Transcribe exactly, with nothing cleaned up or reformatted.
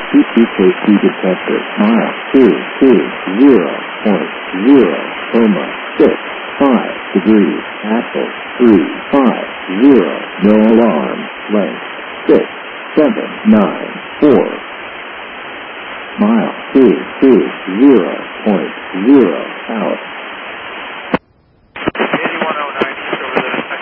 T P safety detector. Mile two two zero point zero comma six five degrees. Axle three five zero. No alarm. Length six seven nine four. Mile two two zero point zero out.